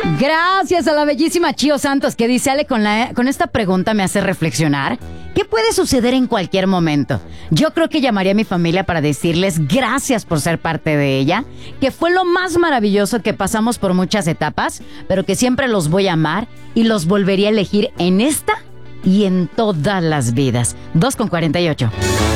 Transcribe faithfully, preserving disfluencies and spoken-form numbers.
Gracias a la bellísima Chio Santos que dice, Ale, con, la, con esta pregunta me hace reflexionar. ¿Qué puede suceder en cualquier momento? Yo creo que llamaría a mi familia para decirles gracias por ser parte de ella, que fue lo más maravilloso, que pasamos por muchas etapas, pero que siempre los voy a amar y los volvería a elegir en esta y en todas las vidas. dos con cuarenta y ocho.